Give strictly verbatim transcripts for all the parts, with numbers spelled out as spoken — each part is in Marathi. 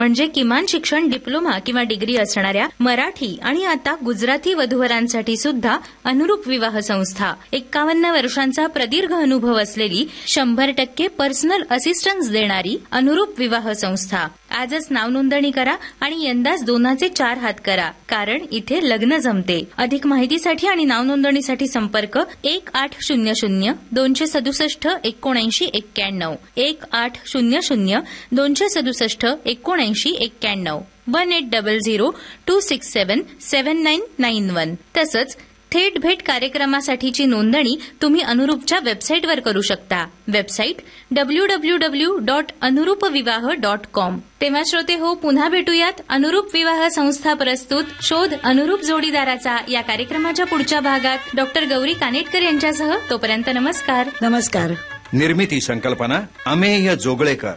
म्हणजे किमान शिक्षण डिप्लोमा किंवा डिग्री असणाऱ्या मराठी आणि आता गुजराती वधूवरांसाठी सुद्धा अनुरूप विवाह संस्था, एक्कावन्न वर्षांचा प्रदीर्घ अनुभव असलेली, शंभर टक्के पर्सनल असिस्टन्स देणारी अनुरूप विवाह संस्था. आजच नावनोंदणी करा आणि यंदाच दोनाचे चार हात करा, कारण इथे लग्न जमते. अधिक माहितीसाठी आणि नावनोंदणीसाठी संपर्क एक आठ शून्य शून्य दोनशे सदुसष्ट एकोणऐंशी एक्क्याण्णव एक आठ शून्य शून्य दोनशे सदुसष्ट एकोणऐंशी एक्क्याण्णव one eight double zero to six seven seven nine nine one. तसंच थेट भेट कार्यक्रमासाठीची नोंदणी तुम्ही अनुरूपच्या वेबसाईटवर करू शकता. Website W W W dot अनुरूप विवाह डॉट कॉम. तेव्हा श्रोते हो, पुन्हा भेटूयात अनुरूप विवाह संस्था प्रस्तुत शोध अनुरूप जोडीदाराचा या कार्यक्रमाच्या पुढच्या भागात डॉक्टर गौरी कानेटकर यांच्यासह. तोपर्यंत नमस्कार. नमस्कार. निर्मिती संकल्पना अमेय जोगळेकर.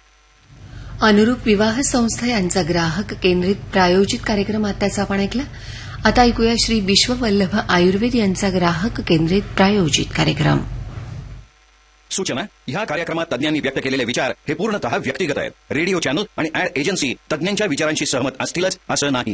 अनुरूप विवाह संस्था यांचा ग्राहक केंद्रित प्रायोजित कार्यक्रम आताच आपण ऐकला. आता ऐकूया श्री विश्ववल्लभ आयुर्वेद यांचा ग्राहक केंद्रित प्रायोजित कार्यक्रम. सूचना: ह्या कार्यक्रमात तज्ञांनी व्यक्त केलेले विचार हे पूर्णतः व्यक्तिगत आहेत. रेडिओ चॅनल आणि ऍड एजन्सी तज्ञांच्या विचारांशी सहमत असतीलच असं नाही.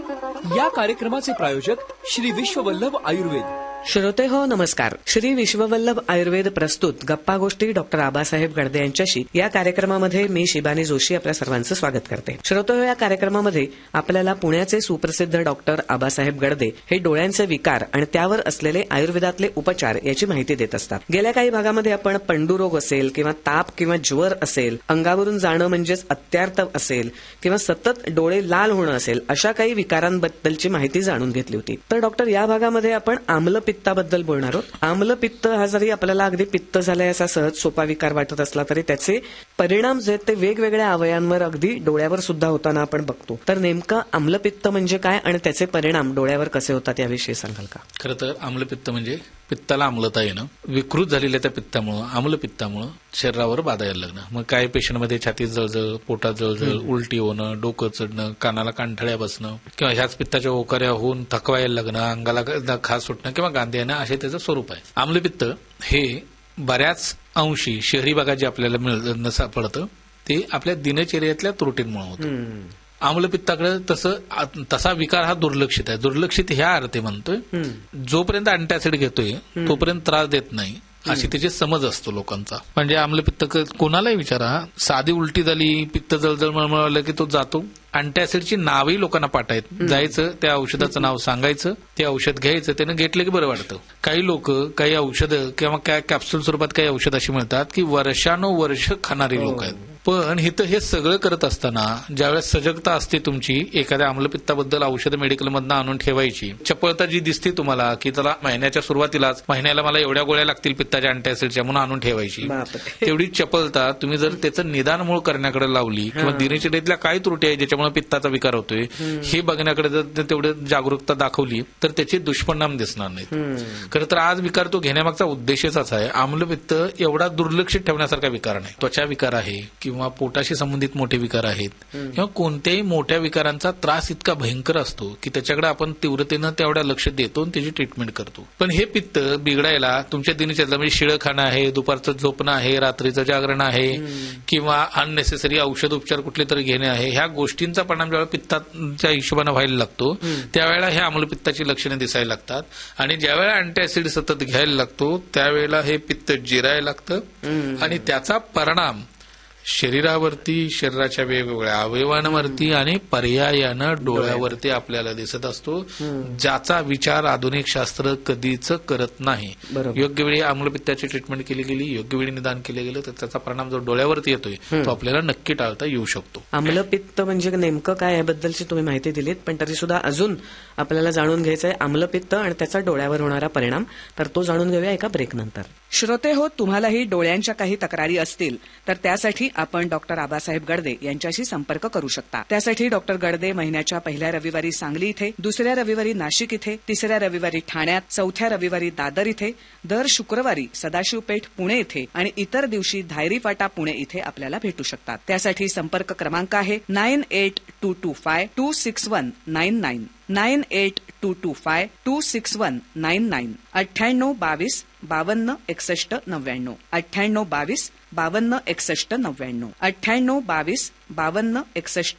या कार्यक्रमाचे प्रायोजक श्री विश्ववल्लभ आयुर्वेद. श्रोते हो, नमस्कार. श्री विश्ववल्लभ आयुर्वेद प्रस्तुत गप्पा गोष्टी डॉक्टर आबासाहेब गडदे यांच्याशी या कार्यक्रमामध्ये मी शिबानी जोशी आपल्या सर्वांचं स्वागत करते. श्रोते हो, या कार्यक्रमामध्ये आपल्याला पुण्याचे सुप्रसिद्ध डॉक्टर आबासाहेब गडदे हे डोळ्यांचे विकार आणि त्यावर असलेले आयुर्वेदातले उपचार याची माहिती देत असतात. गेल्या काही भागामध्ये आपण पंडुरोग असेल किंवा ताप किंवा ज्वर असेल, अंगावरून जाणं म्हणजेच अत्यार्थ असेल किंवा सतत डोळे लाल होणं असेल, अशा काही विकारांबद्दलची माहिती जाणून घेतली होती. तर डॉक्टर, या भागामध्ये आपण आम्ल पित्ताबद्दल बोलणार आहोत. आम्लपित्त हा जरी आपल्याला अगदी पित्त झालाय असा सहज सोपा विकार वाटत असला तरी त्याचे परिणाम जे ते वेगवेगळ्या अवयवांवर अगदी डोळ्यावर सुद्धा होताना आपण बघतो. तर नेमकं आम्लपित्त म्हणजे काय आणि त्याचे परिणाम डोळ्यावर कसे होतात याविषयी सांगाल का? खरं तर आम्लपित्त म्हणजे पित्ताला आम्लता येणं, विकृत झालेल्या त्या पित्तामुळं, आम्लपित्तामुळं शरीरावर बाधा यायला लागणं. मग काही पेशंटमध्ये छातीत जळजळ, पोटात जळजळ, उलटी होणं, डोकं चढणं, कानाला कांठळ्या बसणं किंवा ह्याच पित्ताच्या ओकाऱ्या होऊन थकवा यायला लागणं, अंगाला खास सुटणं किंवा गांधी येणं, असे त्याचं स्वरूप आहे. आम्लपित्त हे बऱ्याच अंशी शहरी भागात जे आपल्याला मिळत सापडतं ते आपल्या दिनचर्येतल्या त्रुटींमुळे होतं. आम्लपित्ताकडे तसं तसा विकार हा दुर्लक्षित आहे. दुर्लक्षित ह्या अर्थे म्हणतोय, जोपर्यंत अँटॅसिड घेतोय तोपर्यंत त्रास देत नाही अशी त्याची समज असतो लोकांचा. म्हणजे आम्लपित्त कोणालाही विचारा, साधी उलटी झाली, पित्त जळजळ मळमळलं की तो जातो. अँटॅसिडची नावही लोकांना पाठ आहेत. जायचं, त्या औषधाचं नाव सांगायचं, ते औषध घ्यायचं, त्यानं घेतलं की बरं वाटतं. काही लोक काही औषधं किंवा काय कॅप्सूल स्वरूपात काही औषध अशी मिळतात की वर्षानुवर्ष खाणारी लोक आहेत. पण इथं हे सगळं करत असताना ज्यावेळेस सजगता असते तुमची एखाद्या आम्लपित्ताबद्दल औषध मेडिकलमधनं आणून ठेवायची, चपळता जी दिसते तुम्हाला की त्याला महिन्याच्या सुरुवातीलाच महिन्याला मला एवढ्या गोळ्या लागतील पित्ताच्या अँटॅसिडच्या म्हणून आणून ठेवायची, तेवढी चपलता तुम्ही जर त्याचं निदान मूळ करण्याकडे लावली किंवा दिनचर्येतल्या काय त्रुटी आहे ज्याच्यामुळे पित्ताचा विकार होतोय हे बघण्याकडे जर तेवढं जागरूकता दाखवली तर त्याचे दुष्परिणाम दिसणार नाहीत. खरं तर आज विकार तो घेण्यामागचा उद्देशच असा आहे. आम्लपित्त एवढा दुर्लक्षित ठेवण्यासारखा विकार नाही. त्वचा विकार आहे किंवा पोटाशी संबंधित मोठे विकार आहेत किंवा कोणत्याही मोठ्या विकारांचा त्रास इतका भयंकर असतो की त्याच्याकडे आपण तीव्रतेनं तेवढ्या लक्ष देतो आणि त्याची ट्रीटमेंट करतो. पण हे पित्त बिघडायला तुमच्या दिनचर्येत म्हणजे शिळं खाणं आहे, दुपारचं झोपणं आहे, रात्रीचं जागरण आहे किंवा अननेसेसरी औषध उपचार कुठले तरी घेणे आहे, ह्या गोष्टींचा परिणाम ज्यावेळेला पित्ताच्या हिशोबाने व्हायला लागतो त्यावेळेला हे आम्लपित्ताची लक्षणे दिसायला लागतात. आणि ज्यावेळेला अँटॅसिड सतत घ्यायला लागतो त्यावेळेला हे पित्त जिरायला लागतं आणि त्याचा परिणाम शरीरावरती, शरीराच्या वेगवेगळ्या अवयवांवरती आणि पर्यायानं डोळ्यावरती आपल्याला दिसत असतो, ज्याचा विचार आधुनिक शास्त्र कधीच करत नाही. योग्य वेळी आम्लपित्ताची ट्रीटमेंट केली गेली, योग्य वेळी निदान केलं गेलं तर त्याचा परिणाम जो डोळ्यावरती येतोय तो आपल्याला नक्की टाळता येऊ शकतो. आम्लपित्त म्हणजे नेमकं काय याबद्दलची तुम्ही माहिती दिलीत, पण तरी सुद्धा अजून आपल्याला जाणून घ्यायचं आहे आम्लपित्त आणि त्याचा डोळ्यावर होणारा परिणाम. तर तो जाणून घेऊया एका ब्रेक नंतर. श्रोते हो, तुम्हालाही डोळ्यांच्या काही तक्रारी असतील तर त्यासाठी आपण डॉक्टर आबासाहेब गडदे यांच्याशी संपर्क करू शकता. त्यासाठी डॉक्टर गडदे महिन्याच्या पहिल्या रविवारी सांगली इथे, दुसऱ्या रविवारी नाशिक इथे, तिसऱ्या रविवारी ठाण्यात, चौथ्या रविवारी दादर इथे, दर शुक्रवारी सदाशिवपेठ पुणे इथे आणि इतर दिवशी धायरी फाटा पुणे इथे आपल्याला भेटू शकतात. त्यासाठी संपर्क क्रमांक आहे nine eight to to five to six one nine nine nine eight to to five to six one nine nine अठ्ठ्याण्णव बावीस बावन्न एकसष्ट नव्याण्णव अठ्ठ्याण्णव बावीस बावन्न एकसष्ट नव्याण्णव अठ्ठ्याण्णव बावीस बावन्न एकसष्ट